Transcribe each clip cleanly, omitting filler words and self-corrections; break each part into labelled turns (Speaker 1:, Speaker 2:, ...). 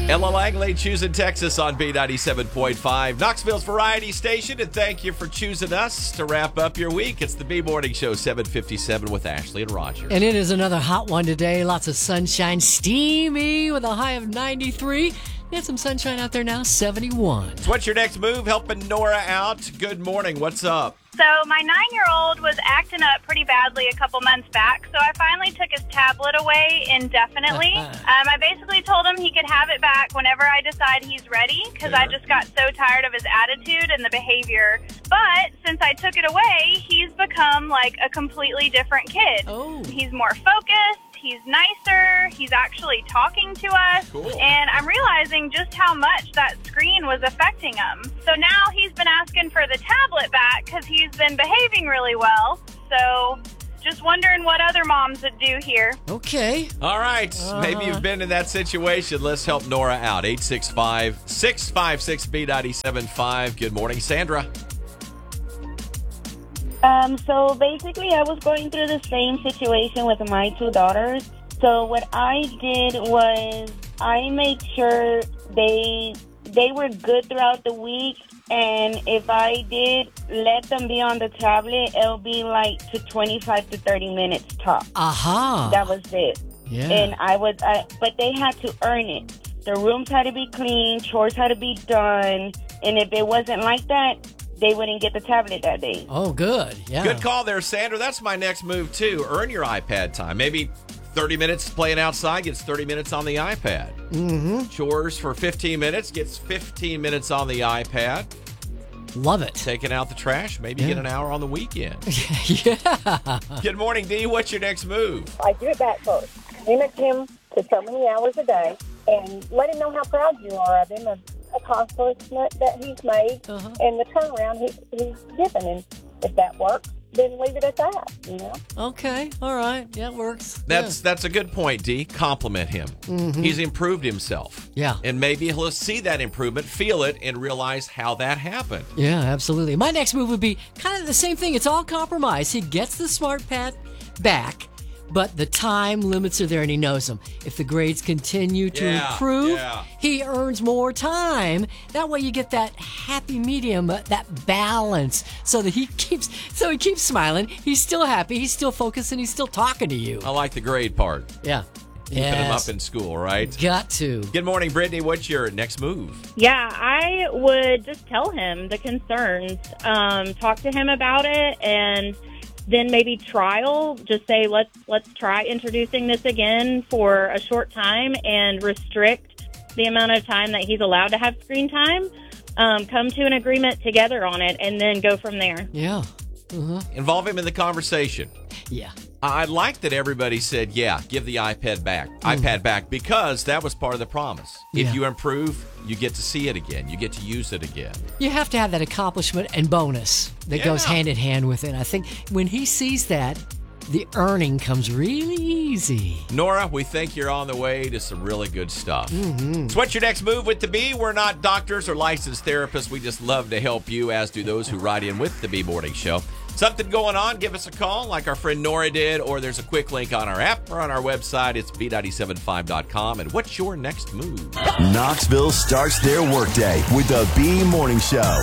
Speaker 1: Ella Langley choosing Texas on B97.5, Knoxville's variety station, and thank you for choosing us to wrap up your week. It's the B Morning Show, 7:57 with Ashley and Roger.
Speaker 2: And it is another hot one today. Lots of sunshine, steamy with a high of 93. Get some sunshine out there now, 71.
Speaker 1: So what's your next move? Helping Nora out. Good morning. What's up?
Speaker 3: So my 9-year-old was acting up pretty badly a couple months back, so I finally took his tablet away indefinitely. I basically told him he could have it back whenever I decide he's ready, because I just got so tired of his attitude and the behavior. But since I took it away, he's become like a completely different kid.
Speaker 2: Oh.
Speaker 3: He's more focused. He's nicer. He's actually talking to us.
Speaker 1: Cool.
Speaker 3: And I'm realizing just how much that screen was affecting him. So now he's been asking for the tablet back because he's been behaving really well. So just wondering what other moms would do here.
Speaker 2: Okay.
Speaker 1: All right. Maybe you've been in that situation. Let's help Nora out. 865-656-B975. Good morning, Sandra.
Speaker 4: So basically, I was going through the same situation with my two daughters. So what I did was I made sure they were good throughout the week. And if I did let them be on the tablet, it'll be like to 25 to 30 minutes top.
Speaker 2: Aha.
Speaker 4: That was it.
Speaker 2: Yeah.
Speaker 4: And but they had to earn it. The rooms had to be clean, chores had to be done. And if it wasn't like that, they wouldn't get the tablet that day.
Speaker 2: Oh, good. Yeah.
Speaker 1: Good call there, Sandra. That's my next move, too. Earn your iPad time. Maybe 30 minutes playing outside gets 30 minutes on the iPad.
Speaker 2: Mm-hmm.
Speaker 1: Chores for 15 minutes gets 15 minutes on the iPad.
Speaker 2: Love it.
Speaker 1: Taking out the trash, maybe get an hour on the weekend.
Speaker 2: Yeah.
Speaker 1: Good morning, Dee. What's your next move?
Speaker 5: I do it back first. Limit him to so many hours a day and let him know how proud you are of him, of accomplishment that he's made, and the turnaround he's given. And if that works, then leave it at that, you know?
Speaker 2: Okay. All right. Yeah, it works.
Speaker 1: That's a good point, Dee. Compliment him.
Speaker 2: Mm-hmm.
Speaker 1: He's improved himself.
Speaker 2: Yeah.
Speaker 1: And maybe he'll see that improvement, feel it, and realize how that happened.
Speaker 2: Yeah, absolutely. My next move would be kind of the same thing. It's all compromise. He gets the smart pad back, but the time limits are there and he knows them. If the grades continue to improve, he earns more time. That way you get that happy medium, that balance, so that he keeps smiling. He's still happy, he's still focused, and he's still talking to you.
Speaker 1: I like the grade part.
Speaker 2: Yeah.
Speaker 1: Keeping him up in school, right?
Speaker 2: Got to.
Speaker 1: Good morning, Brittany. What's your next move?
Speaker 6: Yeah, I would just tell him the concerns, talk to him about it, and then maybe trial, just say, let's try introducing this again for a short time and restrict the amount of time that he's allowed to have screen time. Come to an agreement together on it and then go from there.
Speaker 2: Yeah.
Speaker 1: Involve him in the conversation.
Speaker 2: Yeah.
Speaker 1: I like that everybody said, give the iPad back, because that was part of the promise. If you improve, you get to see it again. You get to use it again.
Speaker 2: You have to have that accomplishment and bonus that goes hand in hand with it. I think when he sees that, the earning comes really easy.
Speaker 1: Nora, we think you're on the way to some really good stuff. So what's your next move with the B? We're not doctors or licensed therapists. We just love to help you, as do those who write in with the B Morning Show. Something going on, give us a call like our friend Nora did, or there's a quick link on our app or on our website. It's B975.com. And what's your next move?
Speaker 7: Knoxville starts their workday with the B Morning Show.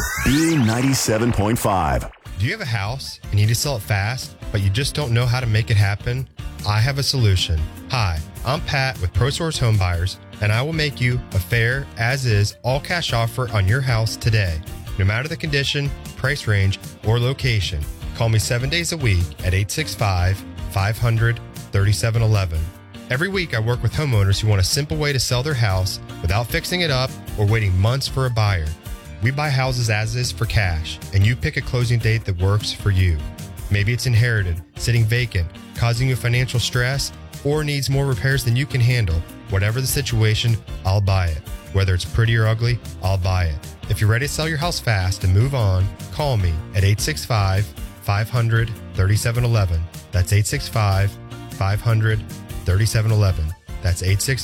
Speaker 7: B97.5.
Speaker 8: Do you have a house and you need to sell it fast, but you just don't know how to make it happen? I have a solution. Hi, I'm Pat with ProSource Home Buyers, and I will make you a fair, as-is, all-cash offer on your house today. No matter the condition, price range, or location, call me 7 days a week at 865-500-3711. Every week I work with homeowners who want a simple way to sell their house without fixing it up or waiting months for a buyer. We buy houses as is for cash, and you pick a closing date that works for you. Maybe it's inherited, sitting vacant, causing you financial stress, or needs more repairs than you can handle. Whatever the situation, I'll buy it. Whether it's pretty or ugly, I'll buy it. If you're ready to sell your house fast and move on, call me at 865-500-3711. That's 865-500-3711. That's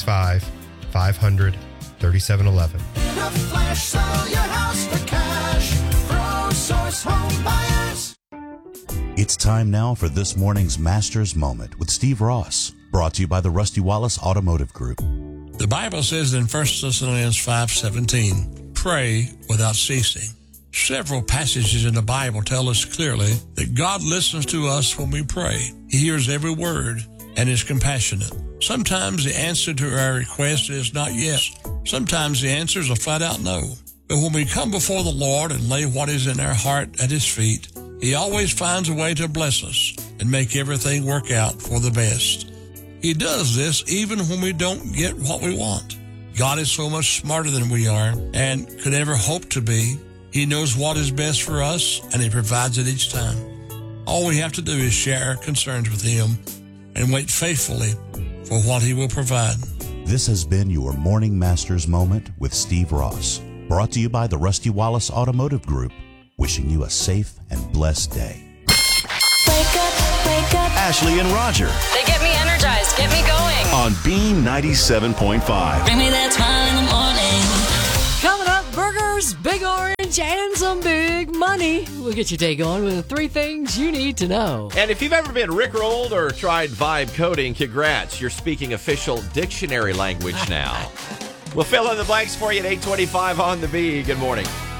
Speaker 8: 865-500-3711.
Speaker 9: In a flash, sell your house for cash. ProSource Home Buyers.
Speaker 7: It's time now for this morning's Master's Moment with Steve Ross, brought to you by the Rusty Wallace Automotive Group.
Speaker 10: The Bible says in 1 Thessalonians 5:17, pray without ceasing. Several passages in the Bible tell us clearly that God listens to us when we pray. He hears every word and is compassionate. Sometimes the answer to our request is not yes. Sometimes the answer is a flat-out no. But when we come before the Lord and lay what is in our heart at His feet, He always finds a way to bless us and make everything work out for the best. He does this even when we don't get what we want. God is so much smarter than we are and could ever hope to be. He knows what is best for us, and He provides it each time. All we have to do is share our concerns with Him and wait faithfully for what He will provide.
Speaker 11: This has been your Morning Masters Moment with Steve Ross, brought to you by the Rusty Wallace Automotive Group, wishing you a safe and blessed day.
Speaker 12: Wake up.
Speaker 7: Ashley and Roger
Speaker 12: They get me energized, get me going.
Speaker 7: on Beam 97.5.
Speaker 12: Bring me that smile in the morning.
Speaker 2: Coming up, burgers, Big Orange, and some big money. We'll get your day going with the 3 things you need to know.
Speaker 1: And if you've ever been rickrolled or tried vibe coding, congrats. You're speaking official dictionary language now. We'll fill in the blanks for you at 8:25 on the B. Good morning.